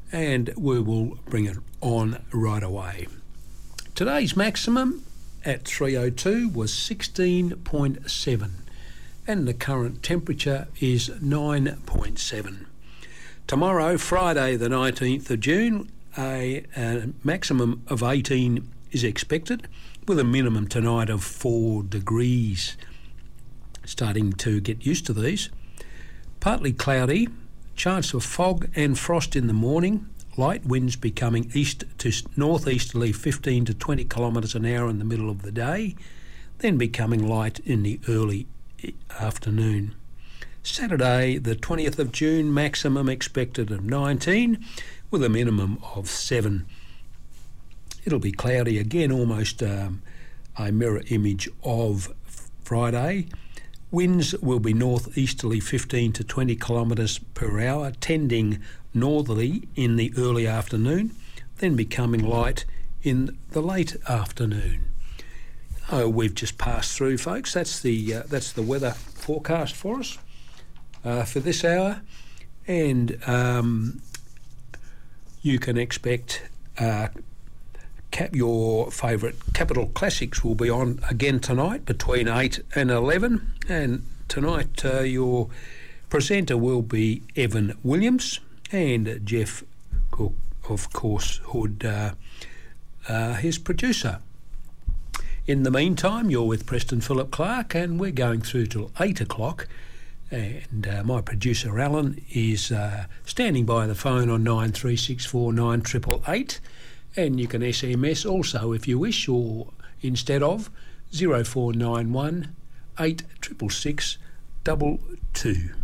and we will bring it on right away. Today's maximum at 3:02 was 16.7 and the current temperature is 9.7. Tomorrow, Friday the 19th of June, a maximum of 18 is expected with a minimum tonight of 4 degrees. Starting to get used to these. Partly cloudy, chance of fog and frost in the morning, light winds becoming east to northeasterly 15 to 20 kilometres an hour in the middle of the day, then becoming light in the early afternoon. Saturday the 20th of June, maximum expected of 19 with a minimum of 7. It'll be cloudy again, almost a mirror image of Friday. Winds will be northeasterly 15 to 20 kilometres per hour, tending northerly in the early afternoon, then becoming light in the late afternoon. Oh, we've just passed through, folks. That's the weather forecast for us for this hour, and you can expect your favourite Capital Classics will be on again tonight between 8 and 11, and tonight your presenter will be Evan Williams, and Jeff Cook, of course, Hood, his producer. In the meantime, you're with Preston Philip Clark, and we're going through till 8 o'clock, and my producer Alan is standing by the phone on 9364 9888. And you can SMS also if you wish, or instead of 0491 866 22.